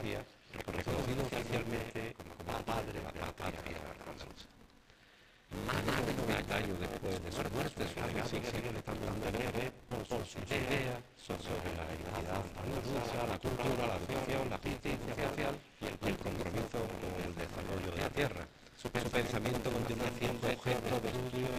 García, reconocido oficialmente como padre de la patria andaluza. Más de 90 años después de su muerte, su legado sigue estando en breve por sus ideas sobre la identidad andaluza, la cultura, la educación, la justicia social y el compromiso con el desarrollo de la tierra. Su pensamiento continúa siendo objeto de estudio